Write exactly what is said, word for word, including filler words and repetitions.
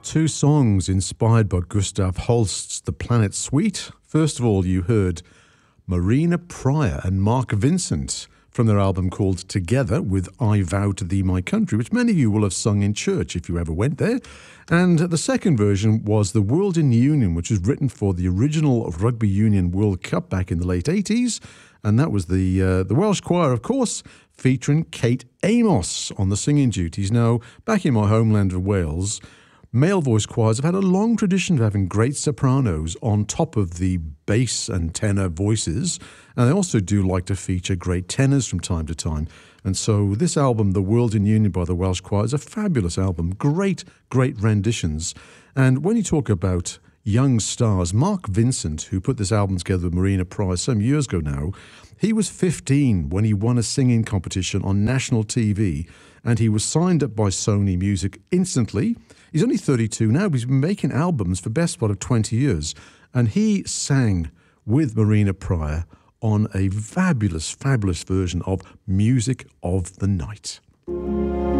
Two songs inspired by Gustav Holst's The Planet Suite. First of all, you heard Marina Pryor and Mark Vincent from their album called Together with I Vow to Thee My Country, which many of you will have sung in church if you ever went there. And the second version was The World in Union, which was written for the original Rugby Union World Cup back in the late eighties. And that was the uh, the Welsh Choir, of course, featuring Kate Amos on the singing duties. Now, back in my homeland of Wales, male voice choirs have had a long tradition of having great sopranos on top of the bass and tenor voices, and they also do like to feature great tenors from time to time. And so this album, The World in Union by the Welsh Choir, is a fabulous album. Great, great renditions. And when you talk about young stars, Mark Vincent, who put this album together with Marina Pryor some years ago now, he was fifteen when he won a singing competition on national T V, and he was signed up by Sony Music instantly. He's only thirty-two now, but he's been making albums for the best part of twenty years. And he sang with Marina Pryor on a fabulous, fabulous version of Music of the Night.